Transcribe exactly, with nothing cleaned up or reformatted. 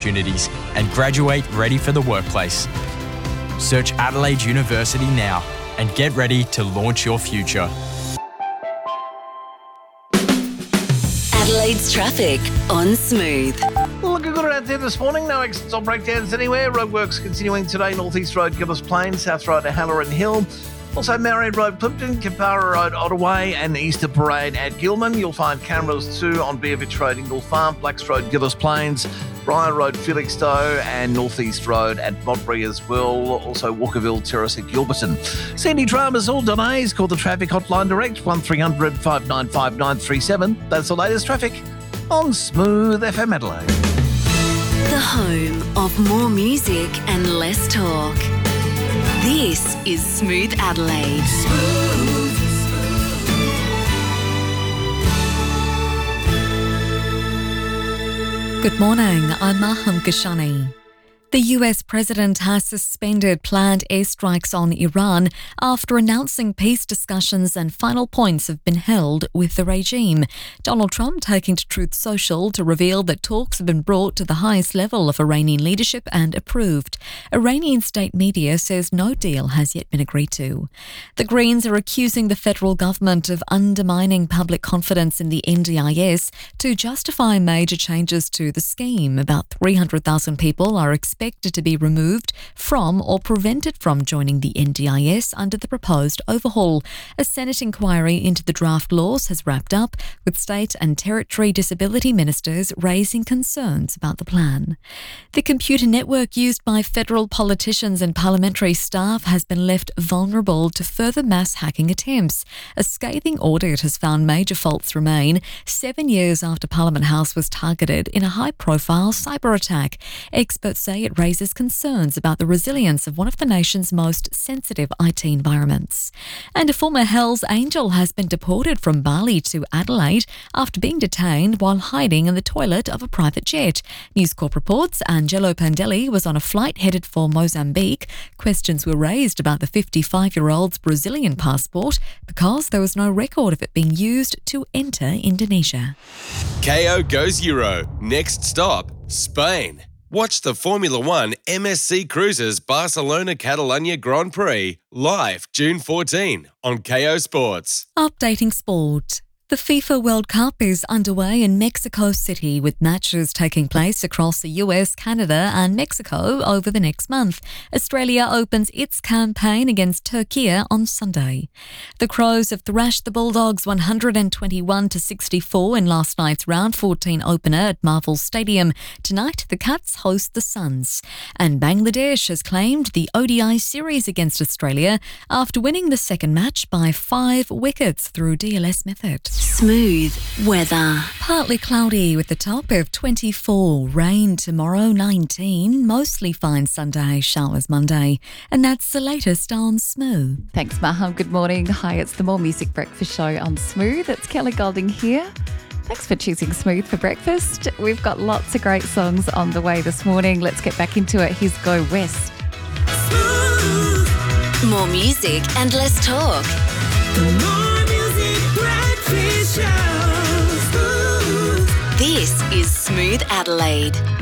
opportunities and graduate ready for the workplace. Search Adelaide University now and get ready to launch your future. Adelaide's traffic on Smooth. Looking good out there this morning. No accidents or breakdowns anywhere. Roadworks continuing today. North East Road, Gillis Plain, South Road to Halloran Hill. Also Marion Road, Plimpton, Kimpara Road, Ottaway, and Easter Parade at Gilman. You'll find cameras too on Beervich Road, Ingle Farm, Blacks Road, Gillis Plains, Briar Road, Felixstowe, and North East Road at Modbury as well. Also Walkerville Terrace at Gilberton. Sandy dramas, all delays. Call the traffic hotline direct, one three hundred, five nine five, nine three seven. That's the latest traffic on Smooth F M Adelaide. The home of more music and less talk. This is Smooth Adelaide. Smooth. Good morning, I'm Maham Kashani. The U S president has suspended planned airstrikes on Iran after announcing peace discussions and final points have been held with the regime. Donald Trump taking to Truth Social to reveal that talks have been brought to the highest level of Iranian leadership and approved. Iranian state media says no deal has yet been agreed to. The Greens are accusing the federal government of undermining public confidence in the N D I S to justify major changes to the scheme. About three hundred thousand people are expected expected to be removed from or prevented from joining the N D I S under the proposed overhaul. A Senate inquiry into the draft laws has wrapped up, with state and territory disability ministers raising concerns about the plan. The computer network used by federal politicians and parliamentary staff has been left vulnerable to further mass hacking attempts. A scathing audit has found major faults remain, seven years after Parliament House was targeted in a high-profile cyber attack. Experts say it raises concerns about the resilience of one of the nation's most sensitive I T environments. And a former Hells Angel has been deported from Bali to Adelaide after being detained while hiding in the toilet of a private jet. News Corp reports Angelo Pandelli was on a flight headed for Mozambique. Questions were raised about the fifty-five-year-old's Brazilian passport because there was no record of it being used to enter Indonesia. K O goes Euro. Next stop, Spain. Watch the Formula One M S C Cruises Barcelona Catalunya Grand Prix live June fourteenth on K O Sports. Updating sport. The FIFA World Cup is underway in Mexico City, with matches taking place across the U S, Canada and Mexico over the next month. Australia opens its campaign against Turkey on Sunday. The Crows have thrashed the Bulldogs one hundred twenty-one to sixty-four in last night's round fourteen opener at Marvel Stadium. Tonight, the Cats host the Suns. And Bangladesh has claimed the O D I series against Australia after winning the second match by five wickets through D L S method. Smooth weather. Partly cloudy with the top of twenty-four. Rain tomorrow, nineteen. Mostly fine Sunday, showers Monday. And that's the latest on Smooth. Thanks, Maham. Good morning. Hi, it's the More Music Breakfast Show on Smooth. It's Kelly Golding here. Thanks for choosing Smooth for breakfast. We've got lots of great songs on the way this morning. Let's get back into it. Here's Go West. Smooth. More music and less talk. More music breakfast show. Smooth. This is Smooth Adelaide.